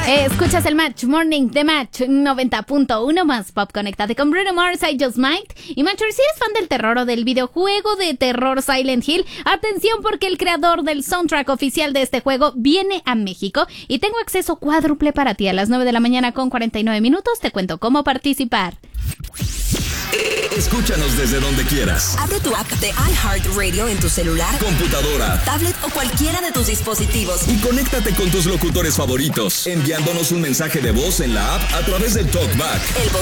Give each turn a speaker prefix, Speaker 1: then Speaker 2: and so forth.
Speaker 1: Escuchas el Match Morning de Match 90.1 más Pop. Conéctate con Bruno Mars, I Just Might. Y Matcher, si eres fan del terror o del videojuego de terror Silent Hill, atención porque el creador del soundtrack oficial de este juego viene a México y tengo acceso cuádruple para ti a las 9 de la mañana con 49 minutos. Te cuento cómo participar.
Speaker 2: Escúchanos desde donde quieras.
Speaker 3: Abre tu app de iHeartRadio en tu celular,
Speaker 2: computadora,
Speaker 3: tablet o cualquiera de tus dispositivos.
Speaker 2: Y conéctate con tus locutores favoritos, enviándonos un mensaje de voz en la app a través del TalkBack.
Speaker 3: El